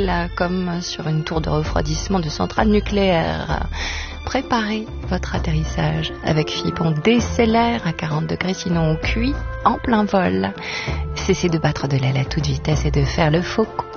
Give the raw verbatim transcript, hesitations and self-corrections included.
stable, comme sur une tour de refroidissement de centrale nucléaire. Préparez votre atterrissage avec Philippe. On décélère à quarante degrés, sinon on cuit en plein vol. Cessez de battre de l'aile à toute vitesse et de faire le faucon.